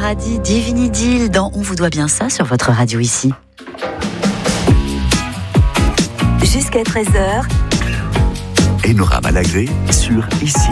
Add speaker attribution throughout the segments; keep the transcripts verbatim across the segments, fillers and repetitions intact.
Speaker 1: Paradis, Divine Idylle dans On vous doit bien ça sur votre radio ici.
Speaker 2: Jusqu'à treize heures.
Speaker 3: Enora Malagré sur Ici.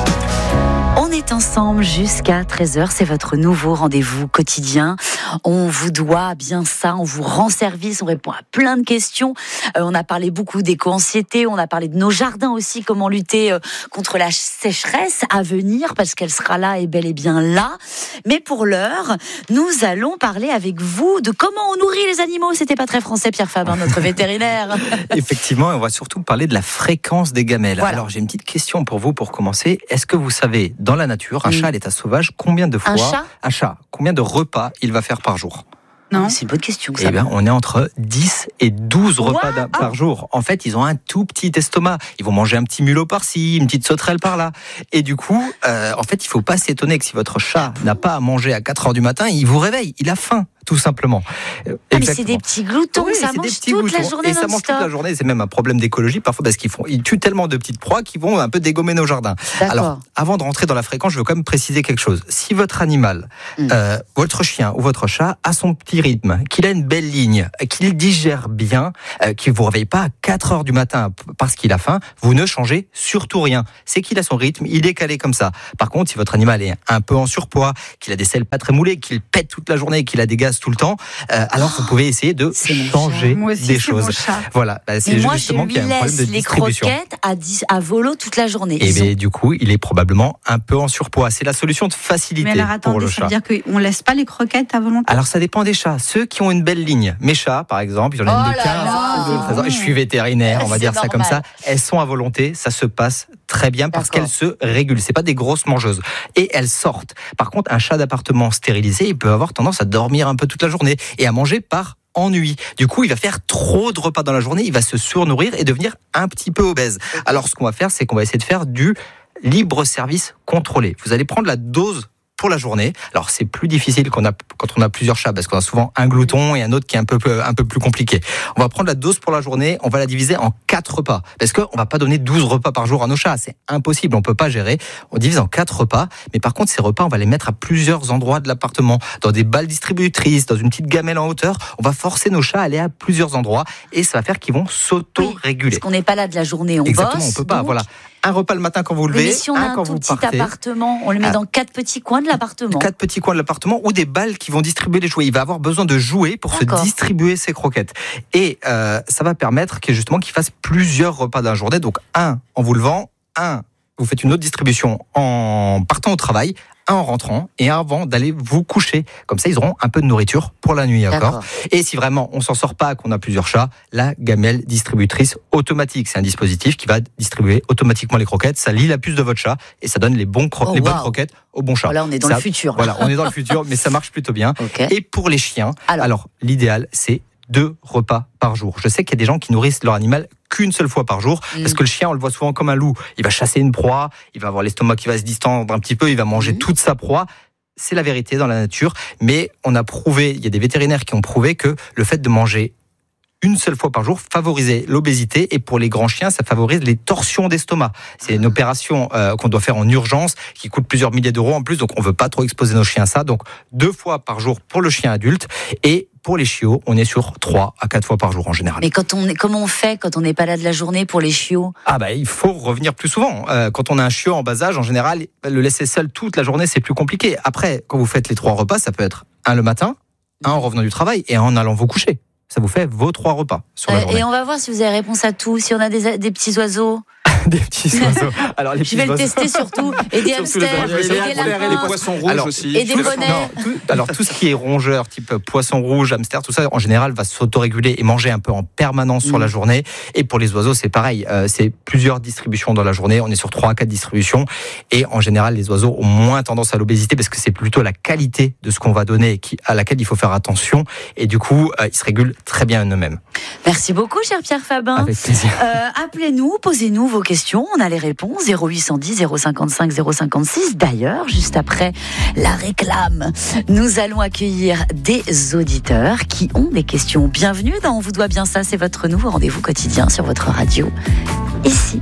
Speaker 1: On est ensemble jusqu'à treize heures, c'est votre nouveau rendez-vous quotidien. On vous doit bien ça, on vous rend service, on répond à plein de questions. Euh, on a parlé beaucoup d'éco-anxiété, on a parlé de nos jardins aussi, comment lutter euh, contre la sécheresse à venir, parce qu'elle sera là et bel et bien là. Mais pour l'heure, nous allons parler avec vous de comment on nourrit les animaux. C'était pas très français, Pierre Fabin, notre vétérinaire.
Speaker 4: Effectivement, on va surtout parler de la fréquence des gamelles. Voilà. Alors j'ai une petite question pour vous pour commencer. Est-ce que vous savez, dans la nature, un mmh. chat à l'état sauvage, combien de fois
Speaker 1: un chat,
Speaker 4: un chat, combien de repas il va faire par jour?
Speaker 1: Non, c'est une bonne question. Ça.
Speaker 4: Eh bien, on est entre dix et douze repas
Speaker 1: What
Speaker 4: par oh. jour. En fait, ils ont un tout petit estomac. Ils vont manger un petit mulot par-ci, une petite sauterelle par-là. Et du coup, euh, en fait, il ne faut pas s'étonner que si votre chat n'a pas à manger à quatre heures du matin, il vous réveille. Il a faim, tout simplement.
Speaker 1: Ah, mais c'est des petits gloutons,
Speaker 4: oui,
Speaker 1: ça mange toute gloutons. la journée.
Speaker 4: Et ça mange toute la journée. C'est même un problème d'écologie parfois parce qu'ils font, ils tuent tellement de petites proies qu'ils vont un peu dégommer nos jardins.
Speaker 1: D'accord.
Speaker 4: Alors, avant de rentrer dans la fréquence, je veux quand même préciser quelque chose. Si votre animal, mm. euh, votre chien ou votre chat a son petit rythme, qu'il a une belle ligne, qu'il digère bien, euh, qu'il ne vous réveille pas à quatre heures du matin parce qu'il a faim, vous ne changez surtout rien. C'est qu'il a son rythme, il est calé comme ça. Par contre, si votre animal est un peu en surpoids, qu'il a des selles pas très moulées, qu'il pète toute la journée, qu'il a des gaz tout le temps, euh, alors vous pouvez essayer de
Speaker 1: c'est
Speaker 4: changer
Speaker 1: aussi,
Speaker 4: des choses. Voilà, bah, c'est
Speaker 1: moi,
Speaker 4: justement qu'il y a un problème de distribution.
Speaker 1: Les croquettes à, dix, à volo toute la journée.
Speaker 4: Et bien,
Speaker 1: ont...
Speaker 4: du coup, il est probablement un peu en surpoids. C'est la solution de facilité
Speaker 5: Mais alors, attendez,
Speaker 4: pour le
Speaker 5: ça
Speaker 4: chat.
Speaker 5: veut dire qu'on laisse pas les croquettes à volonté?
Speaker 4: Alors ça dépend des chats. Ceux qui ont une belle ligne, mes chats par exemple, j'en ai
Speaker 1: oh
Speaker 4: une de quinze ou de treize ans, et je suis vétérinaire, on va dire ça comme ça, elles sont à volonté, ça se passe très bien parce D'accord. qu'elles se régulent. C'est pas des grosses mangeuses. Et elles sortent. Par contre, un chat d'appartement stérilisé, il peut avoir tendance à dormir un peu toute la journée et à manger par ennui. Du coup, il va faire trop de repas dans la journée, il va se surnourrir et devenir un petit peu obèse. Alors, ce qu'on va faire, c'est qu'on va essayer de faire du libre service contrôlé. Vous allez prendre la dose pour la journée. Alors, c'est plus difficile qu'on a, quand on a plusieurs chats, parce qu'on a souvent un glouton et un autre qui est un peu, un peu plus compliqué. On va prendre la dose pour la journée, on va la diviser en quatre repas. Parce qu'on va pas donner douze repas par jour à nos chats. C'est impossible, on peut pas gérer. On divise en quatre repas. Mais par contre, ces repas, on va les mettre à plusieurs endroits de l'appartement. Dans des balles distributrices, dans une petite gamelle en hauteur. On va forcer nos chats à aller à plusieurs endroits. Et ça va faire qu'ils vont s'auto-réguler.
Speaker 1: Oui, parce qu'on n'est pas là de la journée, on
Speaker 4: Exactement,
Speaker 1: bosse.
Speaker 4: on peut pas,
Speaker 1: donc...
Speaker 4: voilà. Un repas le matin quand vous levez,
Speaker 1: mais si on a
Speaker 4: un
Speaker 1: un
Speaker 4: quand
Speaker 1: tout
Speaker 4: vous
Speaker 1: petit
Speaker 4: partez.
Speaker 1: appartement, on le met ah. dans quatre petits coins de l'appartement.
Speaker 4: Quatre petits coins de l'appartement ou des balles qui vont distribuer les jouets. Il va avoir besoin de jouets pour D'accord. se distribuer ses croquettes. Et euh, ça va permettre qu'il, justement qu'il fasse plusieurs repas dans la journée. Donc un en vous levant, un vous faites une autre distribution en partant au travail, un en rentrant et un avant d'aller vous coucher. Comme ça, ils auront un peu de nourriture pour la nuit. D'accord. Et si vraiment on s'en sort pas, qu'on a plusieurs chats, la gamelle distributrice automatique. C'est un dispositif qui va distribuer automatiquement les croquettes. Ça lie la puce de votre chat et ça donne les, bons cro-
Speaker 1: oh,
Speaker 4: les
Speaker 1: wow.
Speaker 4: bonnes croquettes au bon chat.
Speaker 1: Voilà, on est dans
Speaker 4: ça,
Speaker 1: le futur.
Speaker 4: Voilà, on est dans le futur, mais ça marche plutôt bien.
Speaker 1: Okay.
Speaker 4: Et pour les chiens,
Speaker 1: alors,
Speaker 4: alors l'idéal, c'est deux repas par jour. Je sais qu'il y a des gens qui nourrissent leur animal qu'une seule fois par jour, mmh. parce que le chien, on le voit souvent comme un loup. Il va chasser une proie, il va avoir l'estomac qui va se distendre un petit peu, il va manger mmh. toute sa proie. C'est la vérité dans la nature, mais on a prouvé, il y a des vétérinaires qui ont prouvé que le fait de manger une seule fois par jour favorisait l'obésité, et pour les grands chiens, ça favorise les torsions d'estomac. C'est une opération euh, qu'on doit faire en urgence, qui coûte plusieurs milliers d'euros en plus, donc on veut pas trop exposer nos chiens à ça. Donc deux fois par jour pour le chien adulte, et pour les chiots, on est sur trois à quatre fois par jour en général.
Speaker 1: Mais quand on est, comment on fait quand on n'est pas là de la journée pour les chiots ?
Speaker 4: Ah bah il faut revenir plus souvent. Euh, quand on a un chiot en bas âge, en général, le laisser seul toute la journée, c'est plus compliqué. Après, quand vous faites les trois repas, ça peut être un le matin, un en revenant du travail et un en allant vous coucher. Ça vous fait vos trois repas sur la
Speaker 1: euh,
Speaker 4: journée.
Speaker 1: Et on va voir si vous avez réponse à tout, si on a des, des petits oiseaux.
Speaker 4: Des petits oiseaux. Alors, les
Speaker 1: je vais
Speaker 4: petits
Speaker 1: le tester surtout. Et des hamsters,
Speaker 6: et des hamsters et des poissons rouges
Speaker 4: alors,
Speaker 6: aussi.
Speaker 1: Et des bonnets.
Speaker 4: Non, tout, alors tout ce qui est rongeur, type poisson rouge, hamster, tout ça, en général, va s'autoréguler et manger un peu en permanence mmh. sur la journée. Et pour les oiseaux, c'est pareil. Euh, c'est plusieurs distributions dans la journée. On est sur trois à quatre distributions. Et en général, les oiseaux ont moins tendance à l'obésité parce que c'est plutôt la qualité de ce qu'on va donner qui, à laquelle il faut faire attention. Et du coup, euh, ils se régulent très bien eux-mêmes.
Speaker 1: Merci beaucoup, cher Pierre Fabin.
Speaker 4: Avec plaisir.
Speaker 1: Euh, appelez-nous, posez-nous vos questions. On a les réponses. zéro huit cent dix, zéro cinquante-cinq, zéro cinquante-six. D'ailleurs, juste après la réclame, nous allons accueillir des auditeurs qui ont des questions. Bienvenue dans On vous doit bien ça. C'est votre nouveau rendez-vous quotidien sur votre radio. Ici.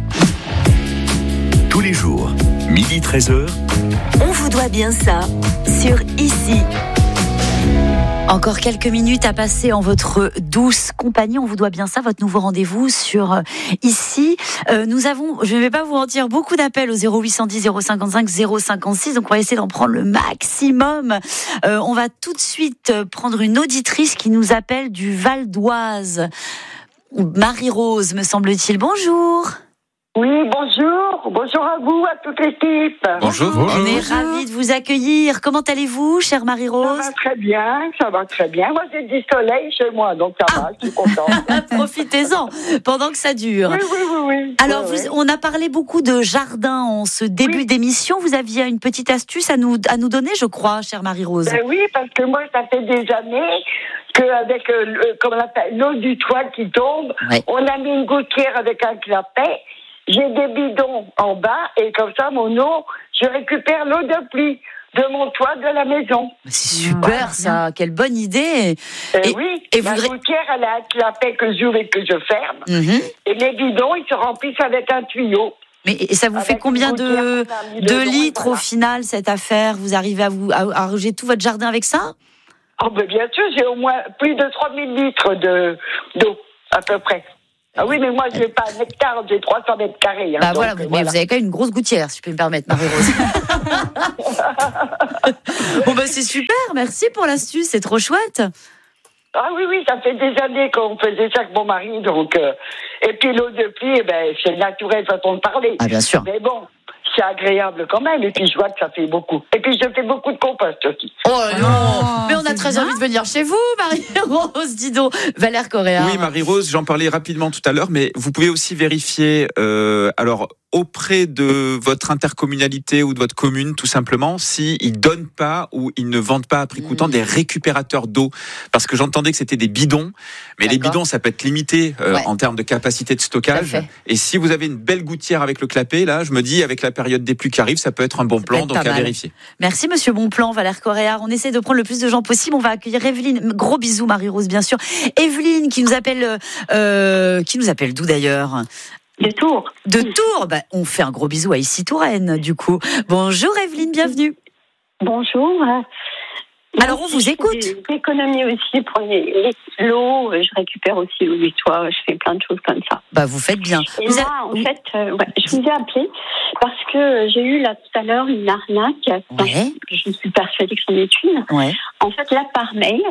Speaker 3: Tous les jours, midi treize heures.
Speaker 2: On vous doit bien ça sur Ici.
Speaker 1: Encore quelques minutes à passer en votre douce compagnie. On vous doit bien ça, votre nouveau rendez-vous sur euh, ici. Euh, nous avons, je ne vais pas vous mentir, beaucoup d'appels au zéro huit cent dix, zéro cinquante-cinq, zéro cinquante-six. Donc on va essayer d'en prendre le maximum. Euh, on va tout de suite prendre une auditrice qui nous appelle du Val d'Oise. Marie-Rose, me semble-t-il. Bonjour.
Speaker 7: Oui, bonjour. Bonjour à vous, à toute l'équipe.
Speaker 6: Bonjour.
Speaker 1: On est ravis de vous accueillir. Comment allez-vous, chère Marie-Rose ?
Speaker 7: Ça va très bien, ça va très bien. Moi, j'ai du soleil chez moi, donc ça ah. va, je suis contente.
Speaker 1: Profitez-en pendant que ça dure.
Speaker 7: Oui, oui, oui. oui.
Speaker 1: Alors,
Speaker 7: oui,
Speaker 1: vous,
Speaker 7: oui.
Speaker 1: on a parlé beaucoup de jardin en ce début oui. d'émission. Vous aviez une petite astuce à nous, à nous donner, je crois, chère Marie-Rose.
Speaker 7: Ben oui, parce que moi, ça fait des années qu'avec euh, comme on appelle, l'eau du toit qui tombe, oui. on a mis une gouttière avec un clapet. J'ai des bidons en bas et comme ça, mon eau, je récupère l'eau de pluie de mon toit de la maison.
Speaker 1: C'est super, ah, ça. Quelle bonne idée.
Speaker 7: Et, et oui, et la vous... gouttière, elle a un clapet que j'ouvre et que je ferme. Mm-hmm. Et les bidons, ils se remplissent avec un tuyau.
Speaker 1: Mais et ça vous avec fait combien de, de litres voilà. au final, cette affaire ? Vous arrivez à, vous, à arroser tout votre jardin avec ça ?
Speaker 7: Oh, ben bien sûr, j'ai au moins plus de trois mille litres de, d'eau, à peu près. Ah oui, mais moi, je n'ai pas un hectare, j'ai trois cents mètres carrés. Hein,
Speaker 1: bah
Speaker 7: donc,
Speaker 1: voilà, mais
Speaker 7: voilà.
Speaker 1: vous avez quand même une grosse gouttière, si je peux me permettre, Marie-Rose. Bon, bah c'est super, merci pour l'astuce, c'est trop chouette.
Speaker 7: Ah oui, oui, ça fait des années qu'on faisait ça avec mon mari, donc... Euh, et puis l'eau de pluie, eh ben, c'est naturel façon de parler.
Speaker 1: Ah, bien sûr.
Speaker 7: Mais bon... c'est agréable quand même, et puis je vois que ça fait beaucoup. Et puis je fais beaucoup de compost aussi.
Speaker 1: Oh non, oh, mais on a très bien. envie de venir chez vous, Marie-Rose, dis donc. Valère Correa.
Speaker 6: Oui, Marie-Rose, j'en parlais rapidement tout à l'heure, mais vous pouvez aussi vérifier, euh, alors auprès de votre intercommunalité ou de votre commune, tout simplement, s'ils ne donnent pas ou ils ne vendent pas à prix coûtant mmh. des récupérateurs d'eau. Parce que j'entendais que c'était des bidons, mais D'accord. les bidons, ça peut être limité euh, ouais. en termes de capacité de stockage. Et si vous avez une belle gouttière avec le clapet, là, je me dis, avec la période des pluies qui arrive, ça peut être un bon plan, donc à mal. vérifier.
Speaker 1: Merci Monsieur Bonplan, Valère Correa. On essaie de prendre le plus de gens possible. On va accueillir Evelyne. Gros bisous, Marie-Rose, bien sûr. Evelyne qui nous appelle, euh, qui nous appelle d'où d'ailleurs ?
Speaker 8: De Tours.
Speaker 1: De Tours. Bah, on fait un gros bisou à Issy Touraine, du coup. Bonjour Evelyne, bienvenue.
Speaker 8: Bonjour.
Speaker 1: Alors on vous écoute.
Speaker 8: J'économise aussi pour les, les, l'eau, je récupère aussi l'eau du toit, je fais plein de choses comme ça.
Speaker 1: Bah vous faites bien.
Speaker 8: Et
Speaker 1: vous
Speaker 8: moi, a... en fait, euh, ouais, je vous ai appelé parce que j'ai eu là tout à l'heure une arnaque.
Speaker 1: Ouais.
Speaker 8: Je suis persuadée que c'en est une.
Speaker 1: Ouais.
Speaker 8: En fait, là par mail.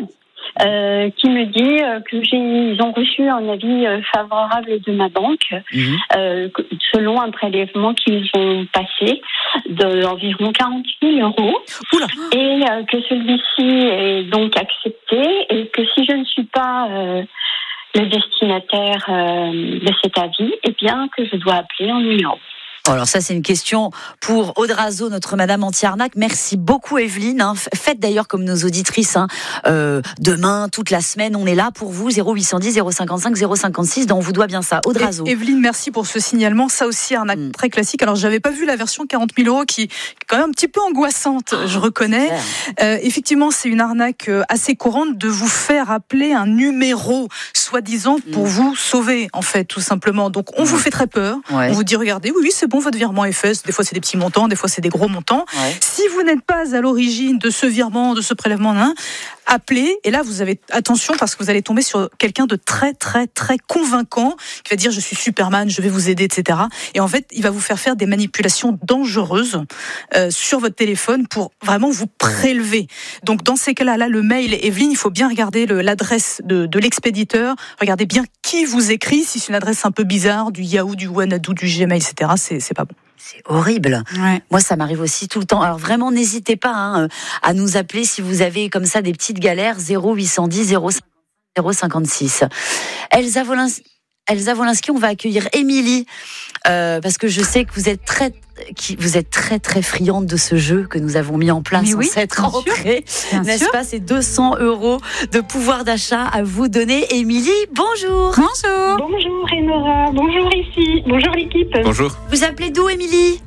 Speaker 8: Euh, qui me dit euh, que j'ai, ils ont reçu un avis euh, favorable de ma banque mmh. euh, selon un prélèvement qu'ils ont passé d'environ quarante mille euros. Oula. Et euh, que celui-ci est donc accepté et que si je ne suis pas euh, le destinataire euh, de cet avis, eh bien que je dois appeler en numéro.
Speaker 1: Alors ça, c'est une question pour Audrazo, notre Madame anti-arnaque. Merci beaucoup, Evelyne. Hein. Faites d'ailleurs comme nos auditrices. Hein. Euh, demain, toute la semaine, on est là pour vous. zéro huit cent dix, zéro cinquante-cinq, zéro cinquante-six. Donc on vous doit bien ça. Audrazo.
Speaker 9: Et, Evelyne, merci pour ce signalement. Ça aussi, arnaque mm. très classique. Alors, j'avais pas vu la version quarante mille euros qui est quand même un petit peu angoissante, oh, je reconnais. Euh, effectivement, c'est une arnaque assez courante de vous faire appeler un numéro, soi-disant, pour mm. vous sauver, en fait, tout simplement. Donc, on mm. vous fait très peur. Ouais. On vous dit, regardez, oui, oui, c'est bon, votre virement est fait. Des fois, c'est des petits montants, des fois, c'est des gros montants. Ouais. Si vous n'êtes pas à l'origine de ce virement, de ce prélèvement, hein, appelez. Et là, vous avez attention parce que vous allez tomber sur quelqu'un de très, très, très convaincant qui va dire je suis Superman, je vais vous aider, et cetera. Et en fait, il va vous faire faire des manipulations dangereuses euh, sur votre téléphone pour vraiment vous prélever. Donc, dans ces cas-là, là, le mail, Evelyne, il faut bien regarder le, l'adresse de, de l'expéditeur. Regardez bien qui vous écrit. Si c'est une adresse un peu bizarre, du Yahoo, du Wanadoo, du Gmail, et cetera, c'est, c'est pas bon.
Speaker 1: C'est horrible. Ouais. Moi, ça m'arrive aussi tout le temps. Alors vraiment, n'hésitez pas hein, à nous appeler si vous avez comme ça des petites galères. zéro huit cent dix, zéro cinquante-six. Elsa Wolinski, Elsa Wolinski, on va accueillir Émilie euh, parce que je sais que vous êtes très, qui, vous êtes très très friande de ce jeu que nous avons mis en place Mais en oui, cette rentrée, n'est-ce sûr. pas? C'est deux cents euros de pouvoir d'achat à vous donner. Émilie, bonjour.
Speaker 8: Bonjour. Bonjour Enora. Bonjour ici. Bonjour l'équipe.
Speaker 6: Bonjour.
Speaker 1: Vous appelez d'où, Émilie?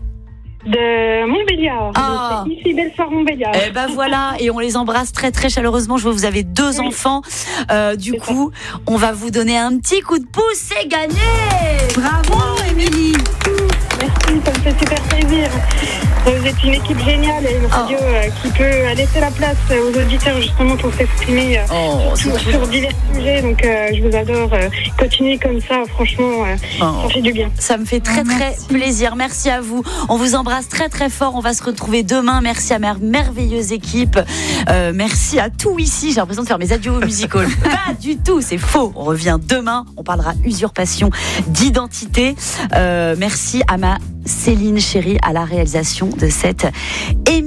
Speaker 8: De Montbéliard.
Speaker 1: Ah.
Speaker 8: C'est ici Belfort Montbéliard.
Speaker 1: Eh ben voilà, et on les embrasse très très chaleureusement. Je vois que vous avez deux oui. enfants. Euh, du c'est coup, ça. on va vous donner un petit coup de pouce. C'est gagné.
Speaker 9: Bravo, Émilie.
Speaker 8: Merci, ça me fait super plaisir.
Speaker 10: Vous êtes une équipe géniale et une radio oh. euh, qui peut laisser la place aux auditeurs justement pour s'exprimer euh, oh, sur, sur divers sujets. Donc euh, je vous adore. Euh, continuez comme ça, franchement, euh, oh. ça fait du bien.
Speaker 1: Ça me fait très très Merci. plaisir. Merci à vous. On vous embrasse très très fort. On va se retrouver demain. Merci à ma merveilleuse équipe. Euh, merci à tout ici. J'ai l'impression de faire mes adieux au musical. Pas du tout, c'est faux. On revient demain. On parlera usurpation d'identité. Euh, merci à ma Céline Chéri à la réalisation de cette émission.